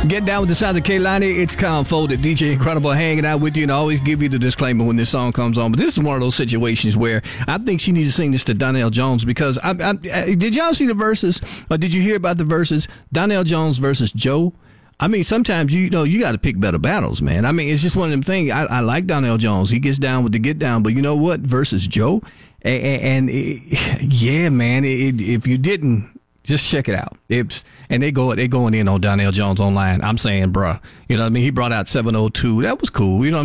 Get down with the sound of Kaylani. It's Confolded. DJ Incredible hanging out with you, and I always give you the disclaimer when this song comes on. But this is one of those situations where I think she needs to sing this to Donnell Jones because did y'all see the verses? Or did you hear about the verses? Donnell Jones versus Joe. I mean, sometimes you got to pick better battles, man. I mean, it's just one of them things. I like Donnell Jones. He gets down with the get down, but you know what? Versus Joe, yeah, man. If you didn't. Just check it out. And they going in on Donnell Jones online. I'm saying, bruh, you know what I mean? He brought out 702. That was cool. You know what